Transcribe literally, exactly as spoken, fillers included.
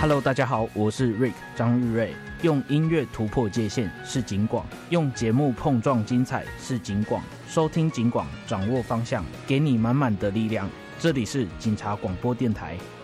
Hello， 大家好，我是 Rick 张日瑞。用音乐突破界限是警广，用节目碰撞精彩是警广。收听警广，掌握方向，给你满满的力量。这里是警察广播电台。